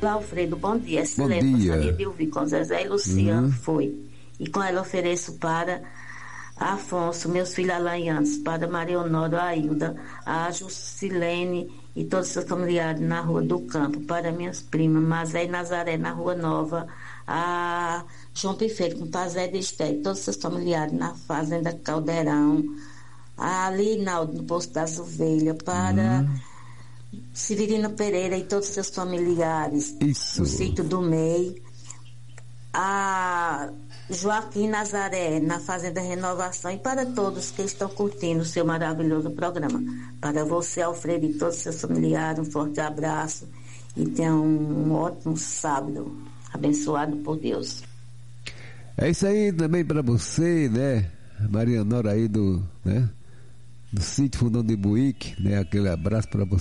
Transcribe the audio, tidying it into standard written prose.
Alfredo, bom dia. Bom Excelente, dia. gostaria de ouvir com Zezé e Luciano, foi. E com ela ofereço para Afonso, meus filhos Alanhantes, para Maria Honora, a Hilda, a Jusilene e todos os seus familiares na Rua do Campo, para minhas primas, Mazé e Nazaré na Rua Nova, a João Pifeiro, com Pazé de Esté, todos os seus familiares na Fazenda Caldeirão, a Linaldo no Posto das Ovelhas, para Severino Pereira e todos os seus familiares Isso. no sítio do MEI, a Joaquim Nazaré na Fazenda Renovação e para todos que estão curtindo o seu maravilhoso programa. Para você, Alfredo, e todos os seus familiares, um forte abraço e tenham um ótimo sábado, abençoado por Deus. É isso aí também para você, né, Maria Nora aí do sítio Fundão de Buíque, né, aquele abraço para você.